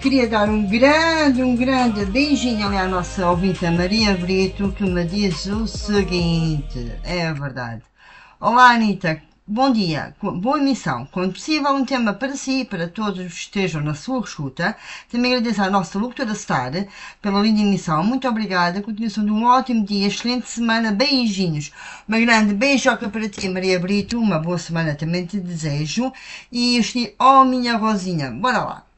Queria dar um grande beijinho ali à nossa ouvinte Maria Brito, que me diz o seguinte, é verdade. Olá Anitta, bom dia, boa emissão. Quando possível, um tema para si e para todos os que estejam na sua escuta. Também agradeço à nossa locutora Star pela linda emissão. Muito obrigada, continuação de um ótimo dia, excelente semana, beijinhos. Uma grande beijoca para ti, Maria Brito, uma boa semana também te desejo. E eu estive, oh minha Rosinha, bora lá.